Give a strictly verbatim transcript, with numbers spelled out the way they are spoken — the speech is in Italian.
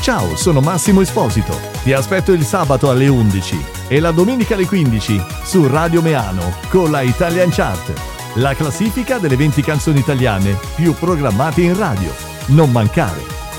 Ciao, sono Massimo Esposito. Ti aspetto il sabato alle undici e la domenica alle quindici su Radio Meano con la Italian Chart, la classifica delle venti canzoni italiane più programmate in radio. Non mancare.